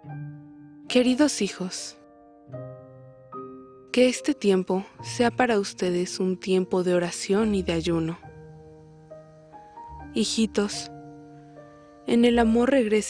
Queridos hijos, que este tiempo sea para ustedes un tiempo de oración y de ayuno. Hijitos, en el amor regresen